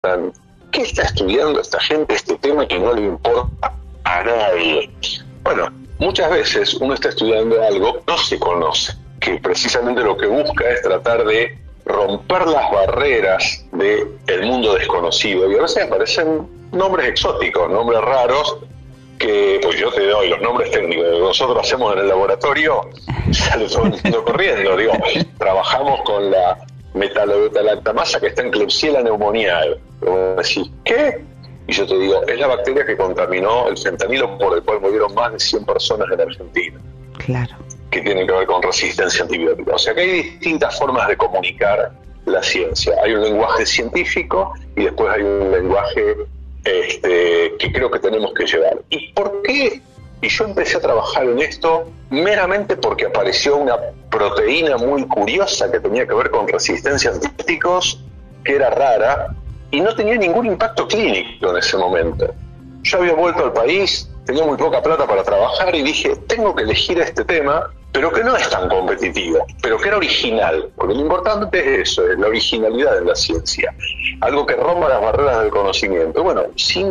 ¿qué está estudiando esta gente este tema que no le importa a nadie? Bueno, muchas veces uno está estudiando algo que no se conoce, que precisamente lo que busca es tratar de romper las barreras del mundo desconocido, y a veces aparecen nombres exóticos, nombres raros, que pues yo te doy los nombres técnicos que nosotros hacemos en el laboratorio, sale todo el mundo corriendo. Digo, trabajamos con la metalobeta-lactamasa que está en Klebsiella pneumoniae. Vos decís, ¿qué? Y yo te digo, es la bacteria que contaminó el fentanilo por el cual murieron más de 100 personas en Argentina. Claro. Que tiene que ver con resistencia antibiótica. O sea que hay distintas formas de comunicar la ciencia. Hay un lenguaje científico y después hay un lenguaje que creo que tenemos que llevar. ¿Y por qué? Y yo empecé a trabajar en esto meramente porque apareció una proteína muy curiosa que tenía que ver con resistencia a antibióticos, que era rara y no tenía ningún impacto clínico en ese momento. Yo había vuelto al país, tenía muy poca plata para trabajar y dije, tengo que elegir este tema, pero que no es tan competitivo, pero que era original, porque lo importante es eso, es la originalidad en la ciencia, algo que rompa las barreras del conocimiento. Bueno,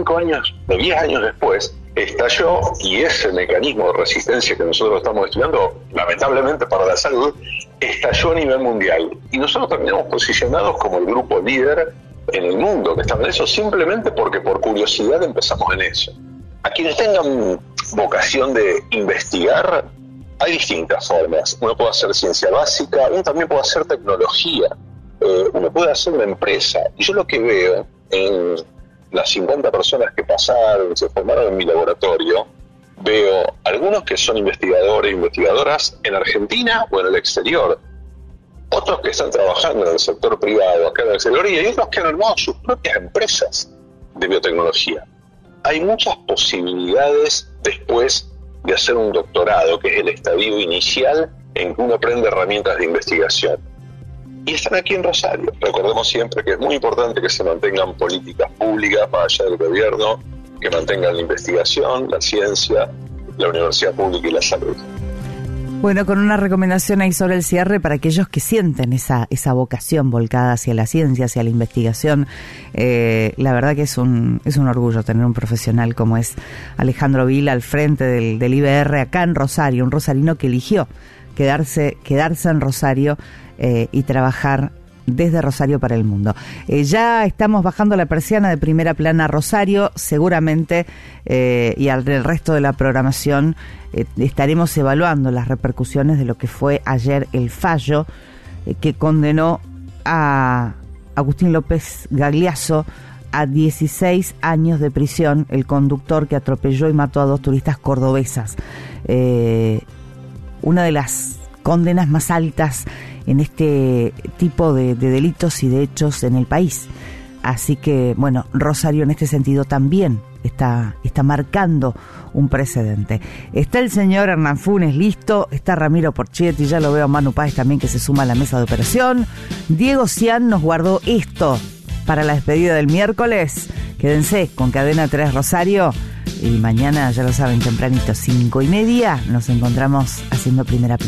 10 años después, estalló, y ese mecanismo de resistencia que nosotros estamos estudiando, lamentablemente para la salud, estalló a nivel mundial. Y nosotros terminamos posicionados como el grupo líder en el mundo que estaba en eso, simplemente porque por curiosidad empezamos en eso. A quienes tengan vocación de investigar, hay distintas formas. Uno puede hacer ciencia básica, uno también puede hacer tecnología, uno puede hacer una empresa. Y yo lo que veo en las 50 personas que pasaron, se formaron en mi laboratorio, veo algunos que son investigadores e investigadoras en Argentina o en el exterior, otros que están trabajando en el sector privado acá en el exterior, y hay otros que han armado sus propias empresas de biotecnología. Hay muchas posibilidades después de hacer un doctorado, que es el estadio inicial en que uno aprende herramientas de investigación. Y están aquí en Rosario. Recordemos siempre que es muy importante que se mantengan políticas públicas para allá del gobierno, que mantengan la investigación, la ciencia, la universidad pública y la salud. Bueno, con una recomendación ahí sobre el cierre para aquellos que sienten esa vocación volcada hacia la ciencia, hacia la investigación. La verdad que es un orgullo tener un profesional como es Alejandro Vila al frente del IBR acá en Rosario, un rosarino que eligió quedarse en Rosario y trabajar desde Rosario para el mundo. Ya estamos bajando la persiana de Primera Plana Rosario, seguramente, y al resto de la programación estaremos evaluando las repercusiones de lo que fue ayer el fallo que condenó a Agustín López Gagliasso a 16 años de prisión, el conductor que atropelló y mató a 2 turistas cordobesas. Una de las condenas más altas en este tipo de delitos y de hechos en el país. Así que, bueno, Rosario en este sentido también está marcando un precedente. Está el señor Hernán Funes listo, está Ramiro Porchetti, ya lo veo a Manu Páez también que se suma a la mesa de operación. Diego Cian nos guardó esto para la despedida del miércoles. Quédense con Cadena 3 Rosario y mañana, ya lo saben, tempranito, 5:30, nos encontramos haciendo Primera Plana.